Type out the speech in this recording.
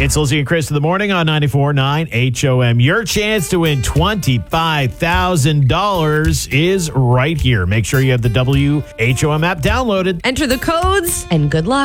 It's Lizzie and Chris in the morning on 94.9 HOM. Your chance to win $25,000 is right here. Make sure you have the WHOM app downloaded. Enter the codes and good luck.